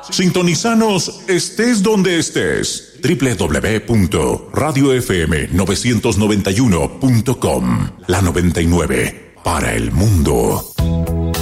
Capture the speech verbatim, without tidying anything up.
Sintonizanos estés donde estés. doble u doble u doble u punto radio f m novecientos noventa y uno punto com. La noventa y nueve para el mundo.